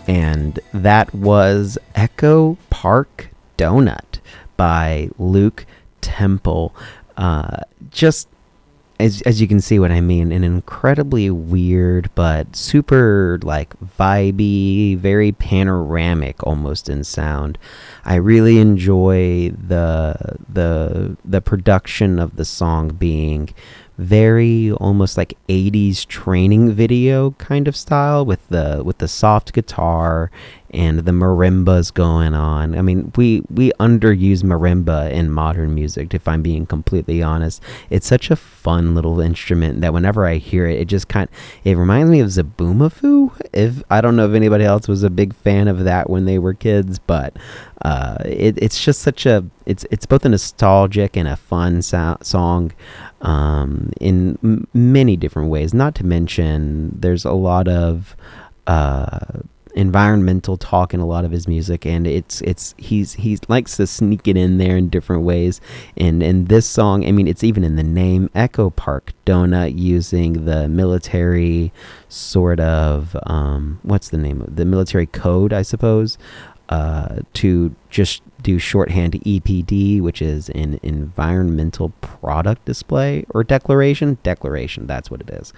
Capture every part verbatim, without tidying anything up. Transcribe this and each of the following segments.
And that was Echo Park Donut by Luke Temple. Uh, just as as you can see what I mean, an incredibly weird but super like vibey, very panoramic almost in sound. I really enjoy the the the production of the song being very almost like eighties training video kind of style with the with the soft guitar and the marimbas going on. I mean, we we underuse marimba in modern music, if I'm being completely honest. It's such a fun little instrument that whenever I hear it, it just kind it reminds me of Zaboomafoo. If I don't know if anybody else was a big fan of that when they were kids, but uh, it, it's just such a it's it's both a nostalgic and a fun so- song um, in m- many different ways. Not to mention, there's a lot of uh, environmental talk in a lot of his music, and it's it's he's he likes to sneak it in there in different ways. And in this song, I mean, it's even in the name, Echo Park Donut, using the military sort of um, what's the name of the military code, I suppose, uh, to just do shorthand E P D, which is an environmental product display or declaration. Declaration, that's what it is.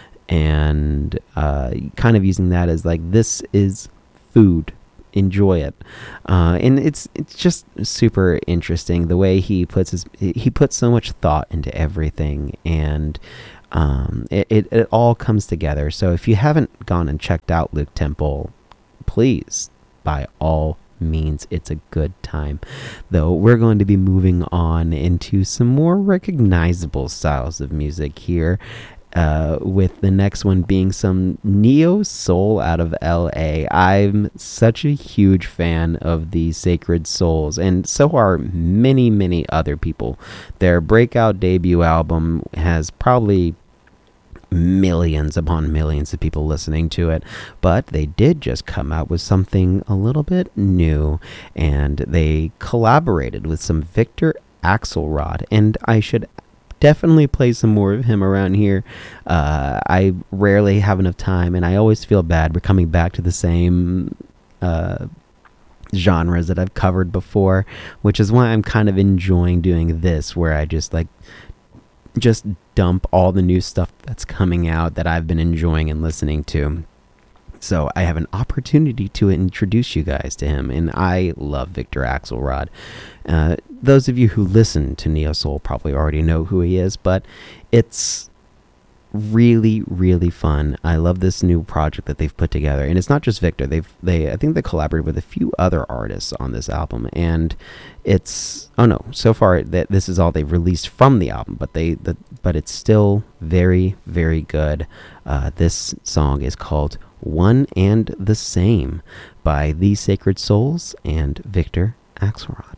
And uh, kind of using that as like, this is food, enjoy it. Uh, and it's it's just super interesting the way he puts his he puts so much thought into everything, and um, it, it, it all comes together. So if you haven't gone and checked out Luke Temple, please, by all means, it's a good time. Though we're going to be moving on into some more recognizable styles of music here, uh, with the next one being some neo soul out of L A. I'm such a huge fan of the Sacred Souls, and so are many, many other people. Their breakout debut album has probably millions upon millions of people listening to it, but they did just come out with something a little bit new, and they collaborated with some Victor Axelrod, and I should definitely play some more of him around here. uh, I rarely have enough time, and I always feel bad we're coming back to the same uh, genres that I've covered before, which is why I'm kind of enjoying doing this, where I just like just dump all the new stuff that's coming out that I've been enjoying and listening to. So I have an opportunity to introduce you guys to him, and I love Victor Axelrod. Uh, those of you who listen to Neo Soul probably already know who he is, but it's really, really fun. I love this new project that they've put together, and it's not just Victor. They've they I think they collaborated with a few other artists on this album, and it's oh no, so far that this is all they've released from the album, but they the, but it's still very, very good. Uh, this song is called "One and the Same" by The Sacred Souls and Victor Axelrod.